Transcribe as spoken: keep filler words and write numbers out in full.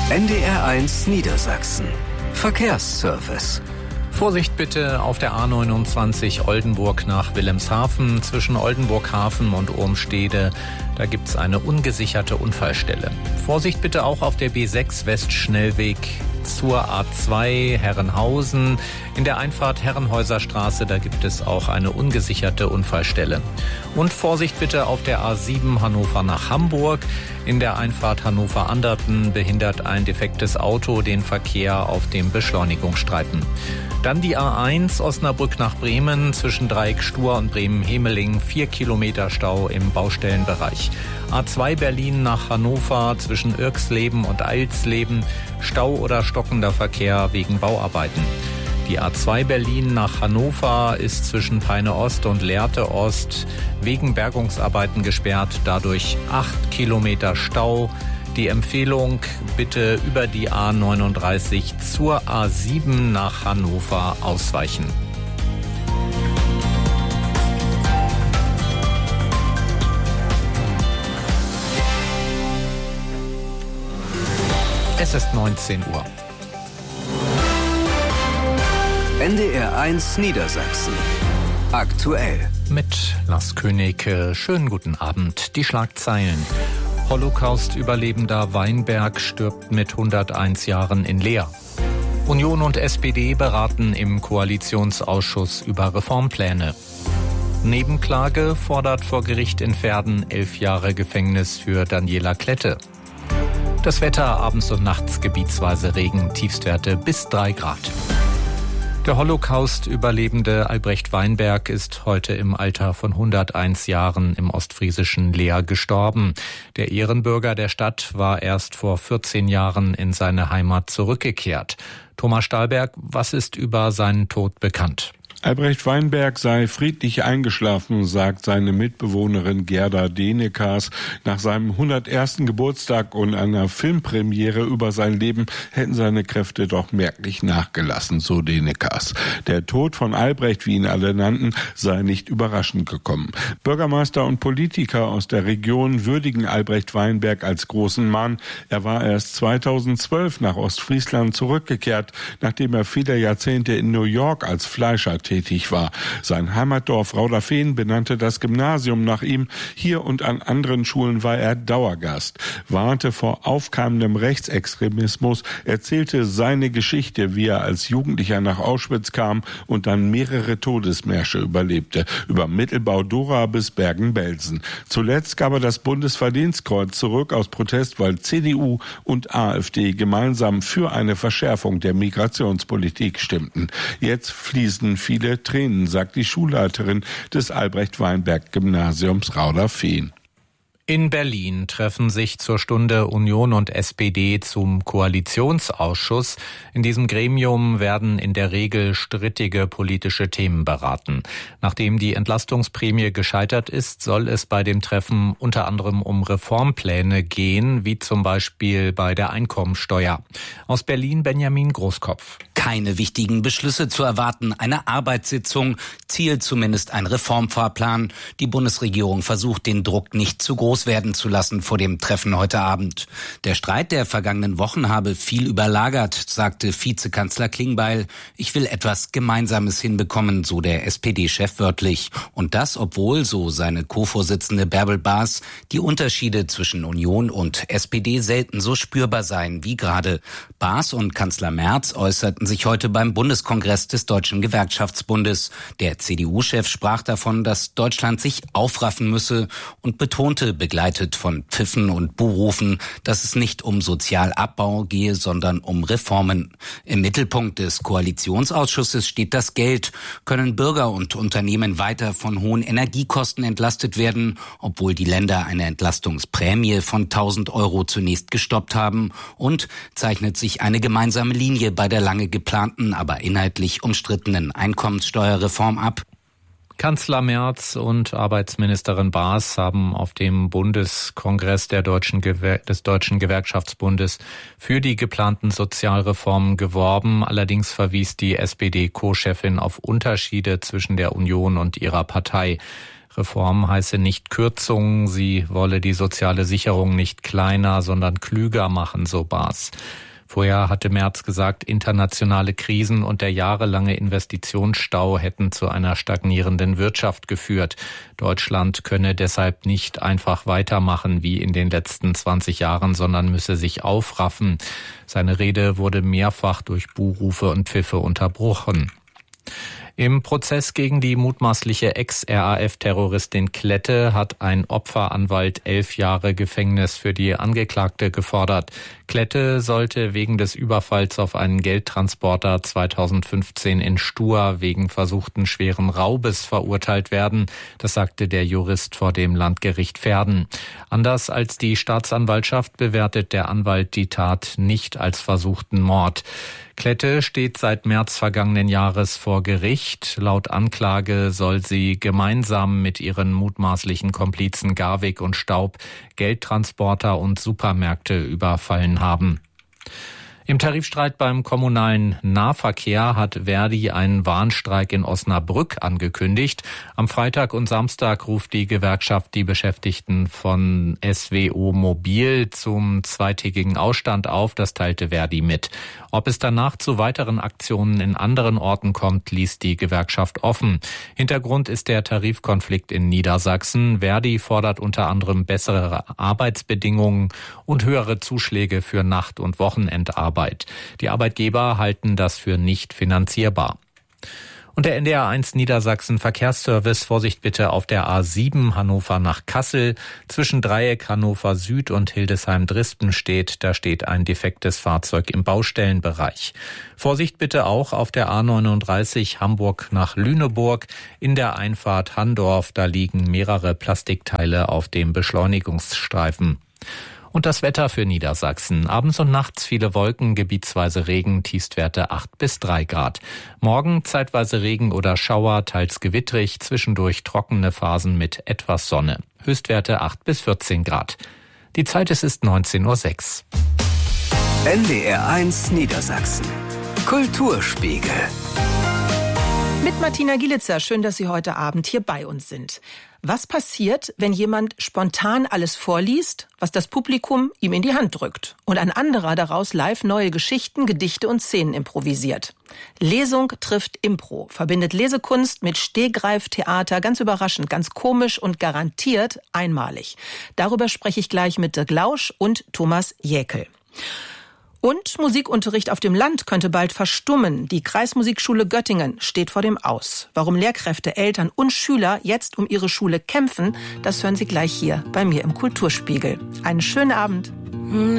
N D R eins Niedersachsen. Verkehrsservice. Vorsicht bitte auf der A neunundzwanzig Oldenburg nach Wilhelmshaven. Zwischen Oldenburghafen und Urmstede, da gibt's eine ungesicherte Unfallstelle. Vorsicht bitte auch auf der B sechs Westschnellweg zur A zwei Herrenhausen. In der Einfahrt Herrenhäuser Straße, da gibt es auch eine ungesicherte Unfallstelle. Und Vorsicht bitte auf der A sieben Hannover nach Hamburg. In der Einfahrt Hannover-Anderten behindert ein defektes Auto den Verkehr auf dem Beschleunigungsstreifen. Dann die A eins Osnabrück nach Bremen zwischen Dreieck Stur und Bremen-Hemeling. Vier Kilometer Stau im Baustellenbereich. A zwei Berlin nach Hannover zwischen Irksleben und Eilsleben. Stau oder stockender Verkehr wegen Bauarbeiten. Die A zwei Berlin nach Hannover ist zwischen Peine Ost und Lehrte Ost wegen Bergungsarbeiten gesperrt. Dadurch acht Kilometer Stau. Die Empfehlung, bitte über die A neununddreißig zur A sieben nach Hannover ausweichen. Es ist neunzehn Uhr. N D R eins Niedersachsen. Aktuell. Mit Lars König. Schönen guten Abend. Die Schlagzeilen. Holocaust-Überlebender Weinberg stirbt mit hunderteins Jahren in Leer. Union und S P D beraten im Koalitionsausschuss über Reformpläne. Nebenklage fordert vor Gericht in Verden elf Jahre Gefängnis für Daniela Klette. Das Wetter abends und nachts gebietsweise Regen, Tiefstwerte bis drei Grad. Der Holocaust-Überlebende Albrecht Weinberg ist heute im Alter von hunderteins Jahren im ostfriesischen Leer gestorben. Der Ehrenbürger der Stadt war erst vor vierzehn Jahren in seine Heimat zurückgekehrt. Thomas Stahlberg, was ist über seinen Tod bekannt? Albrecht Weinberg sei friedlich eingeschlafen, sagt seine Mitbewohnerin Gerda Denekas. Nach seinem hundertersten Geburtstag und einer Filmpremiere über sein Leben hätten seine Kräfte doch merklich nachgelassen, so Denekas. Der Tod von Albrecht, wie ihn alle nannten, sei nicht überraschend gekommen. Bürgermeister und Politiker aus der Region würdigen Albrecht Weinberg als großen Mann. Er war erst zweitausendzwölf nach Ostfriesland zurückgekehrt, nachdem er viele Jahrzehnte in New York als Fleischer tätig war. Sein Heimatdorf Rauderfehn benannte das Gymnasium nach ihm. Hier und an anderen Schulen war er Dauergast, warnte vor aufkeimendem Rechtsextremismus, erzählte seine Geschichte, wie er als Jugendlicher nach Auschwitz kam und dann mehrere Todesmärsche überlebte, über Mittelbau-Dora bis Bergen-Belsen. Zuletzt gab er das Bundesverdienstkreuz zurück aus Protest, weil C D U und AfD gemeinsam für eine Verschärfung der Migrationspolitik stimmten. Jetzt fließen viele Viele Tränen, sagt die Schulleiterin des Albrecht-Weinberg-Gymnasiums Rauderfehn. In Berlin treffen sich zur Stunde Union und S P D zum Koalitionsausschuss. In diesem Gremium werden in der Regel strittige politische Themen beraten. Nachdem die Entlastungsprämie gescheitert ist, soll es bei dem Treffen unter anderem um Reformpläne gehen, wie zum Beispiel bei der Einkommensteuer. Aus Berlin Benjamin Großkopf. Keine wichtigen Beschlüsse zu erwarten, eine Arbeitssitzung, Ziel zumindest ein Reformfahrplan. Die Bundesregierung versucht, den Druck nicht zu groß werden zu lassen vor dem Treffen heute Abend. Der Streit der vergangenen Wochen habe viel überlagert, sagte Vizekanzler Klingbeil. Ich will etwas Gemeinsames hinbekommen, so der S P D-Chef wörtlich. Und das, obwohl, so seine Co-Vorsitzende Bärbel Baas, die Unterschiede zwischen Union und S P D selten so spürbar seien wie gerade. Baas und Kanzler Merz äußerten sich heute beim Bundeskongress des Deutschen Gewerkschaftsbundes. Der C D U-Chef sprach davon, dass Deutschland sich aufraffen müsse und betonte, begleitet von Pfiffen und Buhrufen, dass es nicht um Sozialabbau gehe, sondern um Reformen. Im Mittelpunkt des Koalitionsausschusses steht das Geld. Können Bürger und Unternehmen weiter von hohen Energiekosten entlastet werden, obwohl die Länder eine Entlastungsprämie von tausend Euro zunächst gestoppt haben? Und zeichnet sich eine gemeinsame Linie bei der lange geplanten, aber inhaltlich umstrittenen Einkommenssteuerreform ab? Kanzler Merz und Arbeitsministerin Baas haben auf dem Bundeskongress der Deutschen Gewer- des Deutschen Gewerkschaftsbundes für die geplanten Sozialreformen geworben. Allerdings verwies die S P D-Co-Chefin auf Unterschiede zwischen der Union und ihrer Partei. Reform heiße nicht Kürzungen, sie wolle die soziale Sicherung nicht kleiner, sondern klüger machen, so Baas. Vorher hatte Merz gesagt, internationale Krisen und der jahrelange Investitionsstau hätten zu einer stagnierenden Wirtschaft geführt. Deutschland könne deshalb nicht einfach weitermachen wie in den letzten zwanzig Jahren, sondern müsse sich aufraffen. Seine Rede wurde mehrfach durch Buhrufe und Pfiffe unterbrochen. Im Prozess gegen die mutmaßliche Ex-R A F-Terroristin Klette hat ein Opferanwalt elf Jahre Gefängnis für die Angeklagte gefordert. Klette sollte wegen des Überfalls auf einen Geldtransporter zweitausendfünfzehn in Stur wegen versuchten schweren Raubes verurteilt werden. Das sagte der Jurist vor dem Landgericht Verden. Anders als die Staatsanwaltschaft bewertet der Anwalt die Tat nicht als versuchten Mord. Klette steht seit März vergangenen Jahres vor Gericht. Laut Anklage soll sie gemeinsam mit ihren mutmaßlichen Komplizen Garwig und Staub Geldtransporter und Supermärkte überfallen haben. Im Tarifstreit beim kommunalen Nahverkehr hat Verdi einen Warnstreik in Osnabrück angekündigt. Am Freitag und Samstag ruft die Gewerkschaft die Beschäftigten von S W O Mobil zum zweitägigen Ausstand auf. Das teilte Verdi mit. Ob es danach zu weiteren Aktionen in anderen Orten kommt, ließ die Gewerkschaft offen. Hintergrund ist der Tarifkonflikt in Niedersachsen. Verdi fordert unter anderem bessere Arbeitsbedingungen und höhere Zuschläge für Nacht- und Wochenendarbeit. Die Arbeitgeber halten das für nicht finanzierbar. Und der N D R eins Niedersachsen Verkehrsservice, Vorsicht bitte auf der A sieben Hannover nach Kassel. Zwischen Dreieck Hannover Süd und Hildesheim-Drispen steht, da steht ein defektes Fahrzeug im Baustellenbereich. Vorsicht bitte auch auf der A neununddreißig Hamburg nach Lüneburg. In der Einfahrt Handorf, da liegen mehrere Plastikteile auf dem Beschleunigungsstreifen. Und das Wetter für Niedersachsen. Abends und nachts viele Wolken, gebietsweise Regen, Tiefstwerte acht bis drei Grad. Morgen zeitweise Regen oder Schauer, teils gewittrig, zwischendurch trockene Phasen mit etwas Sonne. Höchstwerte acht bis vierzehn Grad. Die Zeit es ist neunzehn Uhr sechs. N D R eins Niedersachsen. Kulturspiegel. Mit Martina Gielitzer. Schön, dass Sie heute Abend hier bei uns sind. Was passiert, wenn jemand spontan alles vorliest, was das Publikum ihm in die Hand drückt und ein anderer daraus live neue Geschichten, Gedichte und Szenen improvisiert? Lesung trifft Impro, verbindet Lesekunst mit Stehgreiftheater, ganz überraschend, ganz komisch und garantiert einmalig. Darüber spreche ich gleich mit Dirk Lausch und Thomas Jäkel. Und Musikunterricht auf dem Land könnte bald verstummen. Die Kreismusikschule Göttingen steht vor dem Aus. Warum Lehrkräfte, Eltern und Schüler jetzt um ihre Schule kämpfen, das hören Sie gleich hier bei mir im Kulturspiegel. Einen schönen Abend.